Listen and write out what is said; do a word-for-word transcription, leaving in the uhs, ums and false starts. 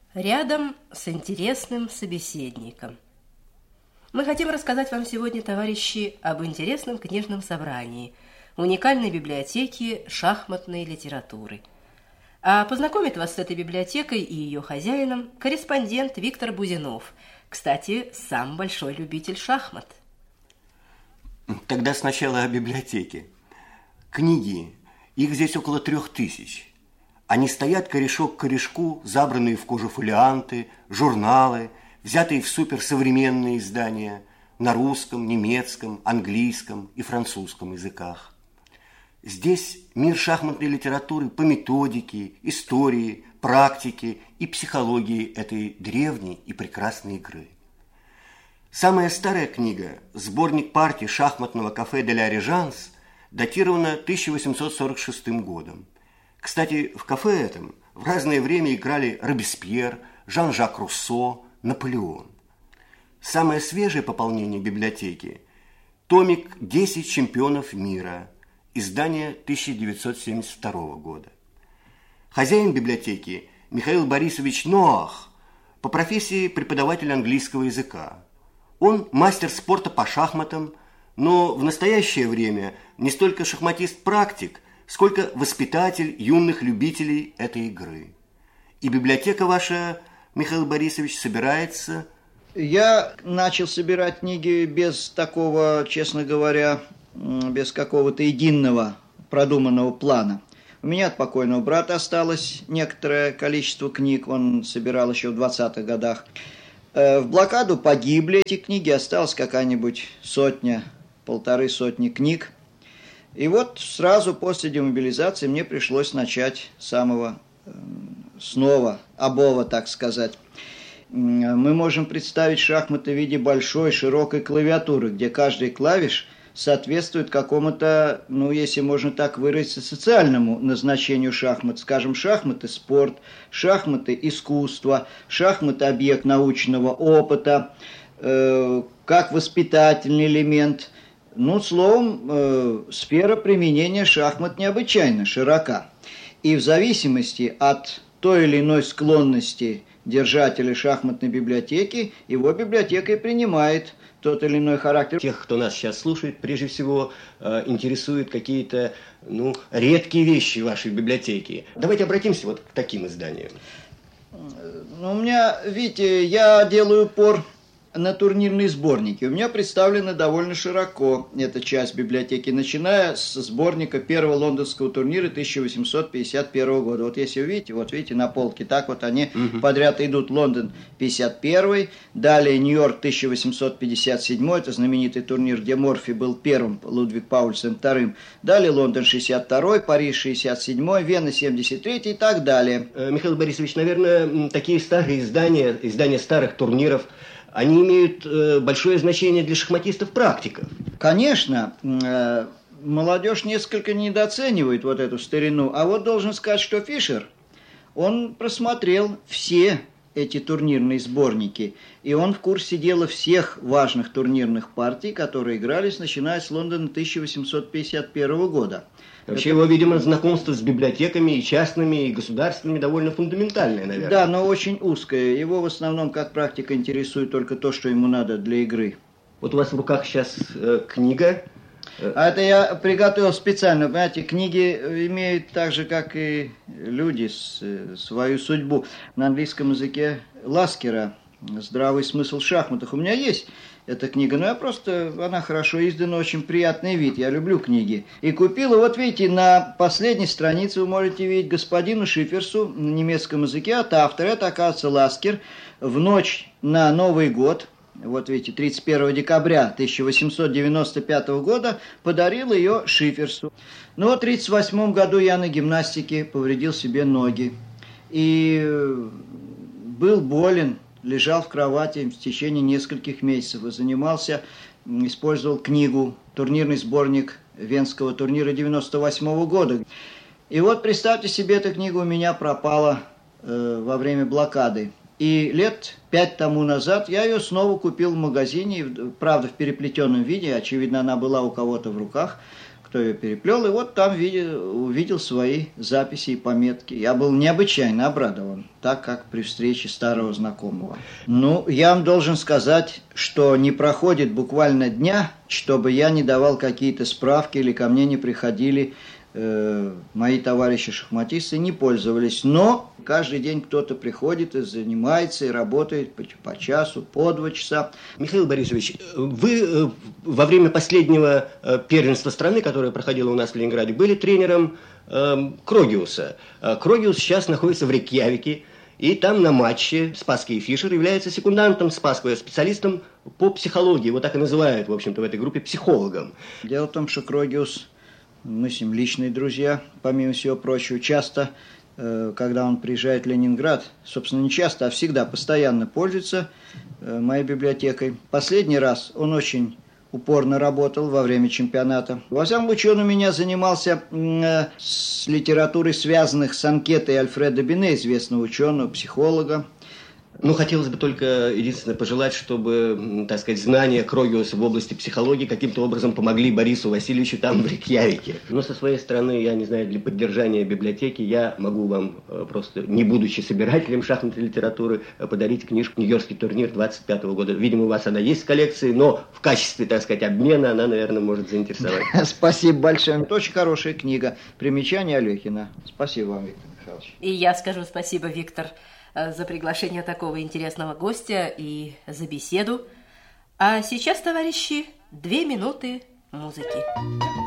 Рядом с интересным собеседником. Мы хотим рассказать вам сегодня, товарищи, об интересном книжном собрании, уникальной библиотеке шахматной литературы. А познакомит вас с этой библиотекой и ее хозяином корреспондент Виктор Бузинов, кстати, сам большой любитель шахмат. Тогда сначала о библиотеке. Книги, их здесь около трех тысяч. Они стоят корешок к корешку, забранные в кожу фолианты, журналы, взятые в суперсовременные издания на русском, немецком, английском и французском языках. Здесь мир шахматной литературы по методике, истории, практике и психологии этой древней и прекрасной игры. Самая старая книга, сборник партий шахматного кафе «Де ля Режанс», датирована тысяча восемьсот сорок шестым годом. Кстати, в кафе этом в разное время играли Робеспьер, Жан-Жак Руссо, Наполеон. Самое свежее пополнение библиотеки – томик «десять чемпионов мира», издание тысяча девятьсот семьдесят второго года. Хозяин библиотеки Михаил Борисович Ноах, по профессии преподаватель английского языка. Он мастер спорта по шахматам, но в настоящее время не столько шахматист-практик, сколько воспитатель юных любителей этой игры. И библиотека ваша, Михаил Борисович, собирается... Я начал собирать книги без такого, честно говоря, без какого-то единого продуманного плана. У меня от покойного брата осталось некоторое количество книг, он собирал еще в двадцатых годах. В блокаду погибли эти книги, осталась какая-нибудь сотня, полторы сотни книг. И вот сразу после демобилизации мне пришлось начать с самого снова, обова, так сказать. Мы можем представить шахматы в виде большой, широкой клавиатуры, где каждый клавиш соответствует какому-то, ну, если можно так выразиться, социальному назначению шахмат. Скажем, шахматы – спорт, шахматы – искусство, шахматы – объект научного опыта, э, как воспитательный элемент. Ну, словом, э, сфера применения шахмат необычайно широка. И в зависимости от той или иной склонности держателя шахматной библиотеки, его библиотека и принимает тот или иной характер. Тех, кто нас сейчас слушает, прежде всего э, интересуют какие-то ну, редкие вещи в вашей библиотеке. Давайте обратимся вот к таким изданиям. Ну, у меня, видите, я делаю упор на турнирные сборники. У меня представлена довольно широко эта часть библиотеки, начиная с сборника первого лондонского турнира тысяча восемьсот пятьдесят первого года. Вот если вы видите, вот видите на полке, так вот они угу. подряд идут. Лондон пятьдесят первый, далее Нью-Йорк тысяча восемьсот пятьдесят седьмой, это знаменитый турнир, где Морфи был первым, Лудвиг Паульсен вторым. Далее Лондон шестьдесят второй, Париж шестьдесят седьмой, Вена семьдесят третий и так далее. Михаил Борисович, наверное, такие старые издания, издания старых турниров, они имеют э, большое значение для шахматистов-практиков. Конечно, э, молодежь несколько недооценивает вот эту старину. А вот должен сказать, что Фишер, он просмотрел все эти турнирные сборники. И он в курсе дела всех важных турнирных партий, которые игрались, начиная с Лондона тысяча восемьсот пятьдесят первого года. Вообще его, видимо, знакомство с библиотеками и частными, и государственными довольно фундаментальное, наверное. Да, но очень узкое. Его в основном, как практика, интересует только то, что ему надо для игры. Вот у вас в руках сейчас э, книга. А это я приготовил специально. Понимаете, книги имеют так же, как и люди, с, свою судьбу. На английском языке Ласкера «Здравый смысл в шахматах». У меня есть эта книга, но я просто, она хорошо издана, очень приятный вид, я люблю книги. И купил, и вот видите, на последней странице вы можете видеть господину Шиферсу на немецком языке от автора, это, оказывается, Ласкер, в ночь на Новый год, вот видите, тридцать первого декабря тысяча восемьсот девяносто пятого года, подарил ее Шиферсу. Но вот в тридцать восьмом году я на гимнастике повредил себе ноги и был болен. Лежал в кровати в течение нескольких месяцев и занимался, использовал книгу, турнирный сборник Венского турнира девяносто восьмого года. И вот представьте себе, эта книга у меня пропала э, во время блокады. И лет пять тому назад я ее снова купил в магазине, правда в переплетенном виде, очевидно она была у кого-то в руках. кто ее переплел, и вот там видел, увидел свои записи и пометки. Я был необычайно обрадован, так как при встрече старого знакомого. Ну, я вам должен сказать, что не проходит буквально дня, чтобы я не давал какие-то справки или ко мне не приходили э, мои товарищи-шахматисты, не пользовались. Но каждый день кто-то приходит и занимается, и работает по, по часу, по два часа. Михаил Борисович, вы во время последнего первенства страны, которое проходило у нас в Ленинграде, были тренером э, Крогиуса. Крогиус сейчас находится в Рейкьявике, и там на матче Спасский Фишер является секундантом Спасского, специалистом по психологии. Его так и называют, в общем-то, в этой группе психологом. Дело в том, что Крогиус, мы с ним личные друзья, помимо всего прочего, часто, когда он приезжает в Ленинград, собственно, не часто, а всегда, постоянно пользуется моей библиотекой. Последний раз он очень упорно работал во время чемпионата. Во всяком случае, он у меня занимался с литературой, связанных с анкетой Альфреда Бине, известного ученого, психолога. Ну, хотелось бы только единственное пожелать, чтобы, так сказать, знания Крогиуса в области психологии каким-то образом помогли Борису Васильевичу там, в Рейкьявике. Но со своей стороны, я не знаю, для поддержания библиотеки я могу вам просто, не будучи собирателем шахматной литературы, подарить книжку «Нью-Йоркский турнир» двадцать пятого года. Видимо, у вас она есть в коллекции, но в качестве, так сказать, обмена она, наверное, может заинтересовать. Спасибо большое. Это очень хорошая книга. Примечание Алехина. Спасибо вам, Виктор Михайлович. И я скажу спасибо, Виктор, за приглашение такого интересного гостя и за беседу. А сейчас, товарищи, две минуты музыки.